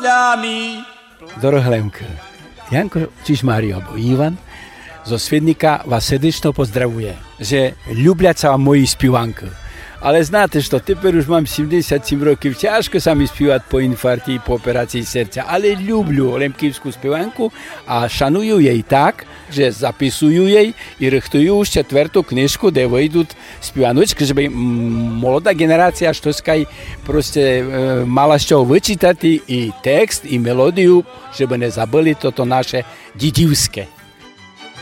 pásňami. Dorohlemka, Janko Čižmári alebo Ivan zo Sviednika vás srdечно pozdravuje, že ľubľaca moji spievanky. Ale znáte, že teper už mám 77 rokov, ťažko sa mi spievať po infarkte, po operácii srdca, ale ľubľu lemkivskú spievanku a šanujú jej tak, že zapisujú jej i rechtujú už 4. knižku, kde vyjdú spievanučky, že by mladá generácia štoskaj proste mala z čoho vyčítať i text, i melódiu, že by nezabili toto naše didivské.